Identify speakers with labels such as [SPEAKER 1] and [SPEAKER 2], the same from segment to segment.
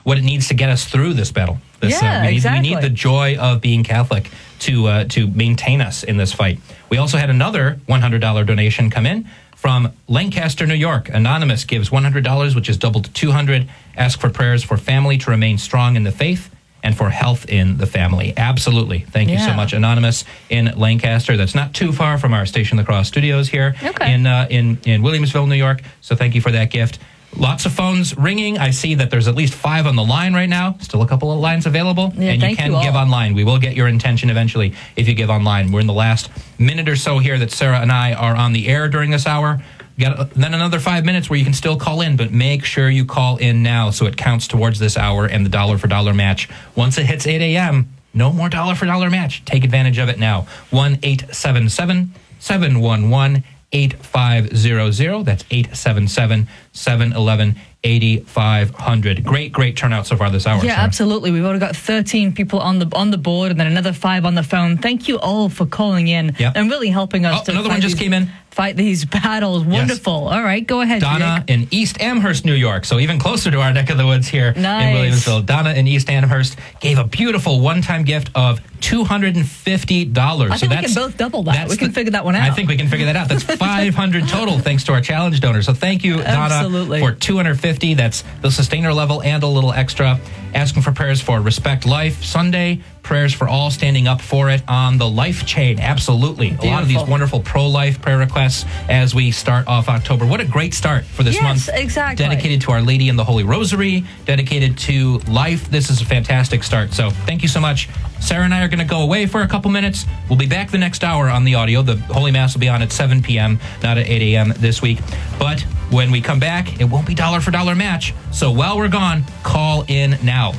[SPEAKER 1] what it needs to get us through this battle.
[SPEAKER 2] Exactly.
[SPEAKER 1] We need the joy of being Catholic to maintain us in this fight. We also had another $100 donation come in from Lancaster, New York. Anonymous gives $100, which is doubled to $200. Ask for prayers for family to remain strong in the faith and for health in the family. Absolutely. Thank you so much, Anonymous in Lancaster. That's not too far from our Station of the Cross studios here in Williamsville, New York. So thank you for that gift. Lots of phones ringing. I see that there's at least 5 on the line right now. Still a couple of lines available. And you can give online. We will get your intention eventually if you give online. We're in the last minute or so here that Sarah and I are on the air during this hour. Then another 5 minutes where you can still call in, but make sure you call in now so it counts towards this hour and the dollar for dollar match. Once it hits 8 a.m., no more dollar for dollar match. Take advantage of it now. 1-877-711-8500. That's 877-711-8500. Great turnout so far this hour.
[SPEAKER 2] Yeah, absolutely. We've already got 13 people on the board and then another 5 on the phone. Thank you all for calling in and really helping us.
[SPEAKER 1] Another one just came in.
[SPEAKER 2] Fight these battles. Wonderful. Yes. All right, go ahead,
[SPEAKER 1] Donna
[SPEAKER 2] Jake.
[SPEAKER 1] in East Amherst, New York. So even closer to our neck of the woods here in Williamsville. Donna in East Amherst gave a beautiful one-time gift of $250.
[SPEAKER 2] I think we can both double that. We can figure that one out.
[SPEAKER 1] I think we can figure that out. That's $500 total thanks to our challenge donor. So thank you, Donna, for $250. That's the sustainer level and a little extra. Asking for prayers for Respect Life Sunday. Prayers for all standing up for it on the Life Chain. Absolutely. Beautiful. A lot of these wonderful pro-life prayer requests as we start off October. What a great start for this month.
[SPEAKER 2] Yes, exactly.
[SPEAKER 1] Dedicated to Our Lady in the Holy Rosary. Dedicated to life. This is a fantastic start. So thank you so much. Sarah and I are going to go away for a couple minutes. We'll be back the next hour on the audio. The Holy Mass will be on at 7 p.m., not at 8 a.m. this week. But when we come back, it won't be dollar for dollar match. So while we're gone, call in now.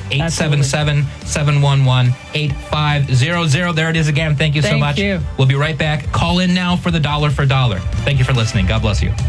[SPEAKER 1] 877-711-8500. There it is again. Thank you so much.
[SPEAKER 2] Thank you.
[SPEAKER 1] We'll be right back. Call in now for the dollar for dollar. Thank you for listening. God bless you.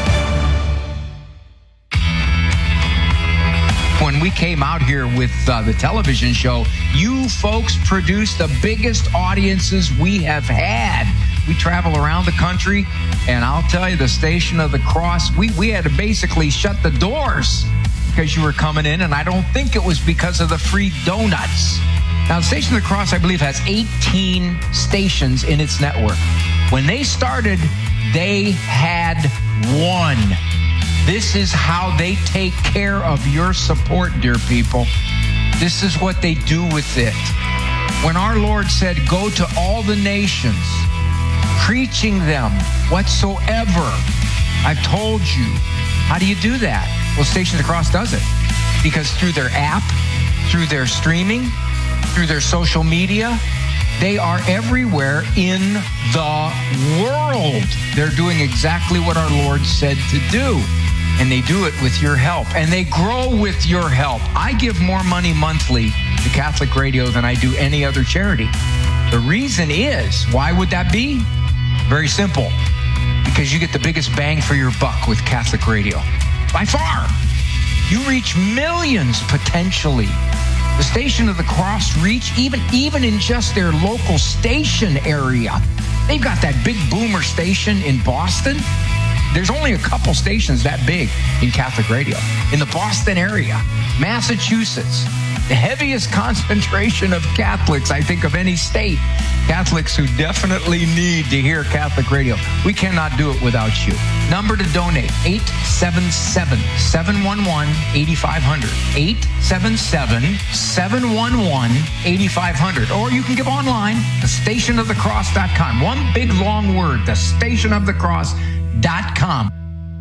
[SPEAKER 3] When we came out here with the television show, you folks produced the biggest audiences we have had. We travel around the country, and I'll tell you, the Station of the Cross, we had to basically shut the doors because you were coming in, and I don't think it was because of the free donuts. Now, the Station of the Cross, I believe, has 18 stations in its network. When they started, they had 1. This is how they take care of your support, dear people. This is what they do with it. When our Lord said, go to all the nations, preaching them whatsoever I've told you. How do you do that? Well, Station of the Cross does it. Because through their app, through their streaming, through their social media, they are everywhere in the world. They're doing exactly what our Lord said to do. And they do it with your help. And they grow with your help. I give more money monthly to Catholic Radio than I do any other charity. The reason is, why would that be? Very simple. Because you get the biggest bang for your buck with Catholic Radio. By far. You reach millions potentially. The Station of the Cross reach, even in just their local station area. They've got that big boomer station in Boston. There's only a couple stations that big in Catholic Radio. In the Boston area, Massachusetts, the heaviest concentration of Catholics, I think, of any state. Catholics who definitely need to hear Catholic Radio. We cannot do it without you. Number to donate, 877-711-8500. 877-711-8500. Or you can give online, thestationofthecross.com. One big long word, thestationofthecross.com.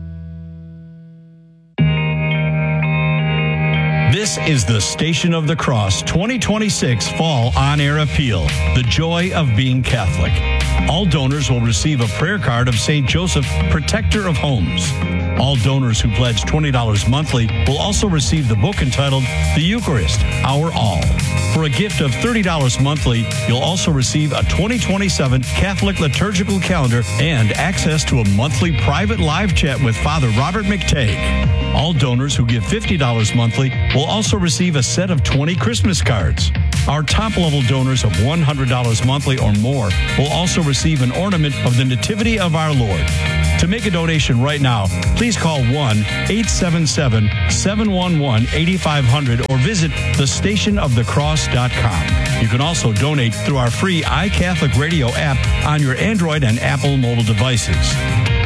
[SPEAKER 4] This is the Station of the Cross 2026 Fall On-Air Appeal, The Joy of Being Catholic. All donors will receive a prayer card of St. Joseph, Protector of Homes. All donors who pledge $20 monthly will also receive the book entitled The Eucharist, Our All. For a gift of $30 monthly, you'll also receive a 2027 Catholic liturgical calendar and access to a monthly private live chat with Father Robert McTague. All donors who give $50 monthly will also receive a set of 20 Christmas cards. Our top-level donors of $100 monthly or more will also receive an ornament of the Nativity of our Lord. To make a donation right now, please call 1-877-711-8500 or visit thestationofthecross.com. You can also donate through our free iCatholic Radio app on your Android and Apple mobile devices.